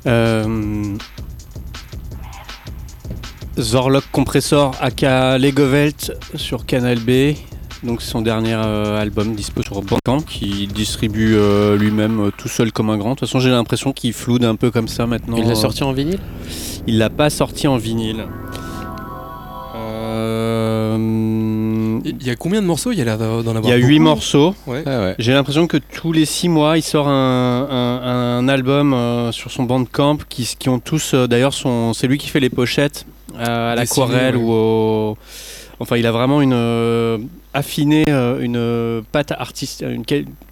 Euh, Zorlok Compressor aka Legovelt sur Canal B. Donc c'est son dernier album dispo sur Bandcamp qui distribue lui-même tout seul comme un grand. De toute façon j'ai l'impression qu'il floude un peu comme ça maintenant. Il l'a sorti en vinyle ? Il l'a pas sorti en vinyle. Il y a combien de morceaux ? Il y a l'air d'en avoir. Il y a 8 morceaux. Ouais. Ah ouais. J'ai l'impression que tous les 6 mois, il sort un album sur son Bandcamp qui ont tous, d'ailleurs, c'est lui qui fait les pochettes à l'aquarelle ou au... Enfin, il a vraiment affiné une patte artistique,